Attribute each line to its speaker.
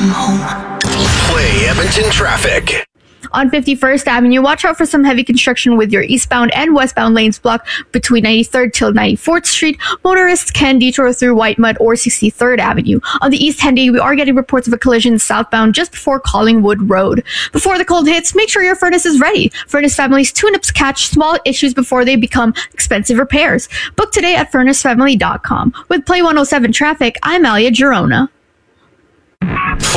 Speaker 1: Play Edmonton traffic.
Speaker 2: On 51st Avenue, watch out for some heavy construction with your eastbound and westbound lanes blocked between 93rd till 94th Street. Motorists can detour through White Mud or 63rd Avenue. On the East Henday, we are getting reports of a collision southbound just before Collingwood Road. Before the cold hits, make sure your furnace is ready. Furnace Family's tune-ups catch small issues before they become expensive repairs. Book today at furnacefamily.com. With Play 107 Traffic, I'm Alia Girona.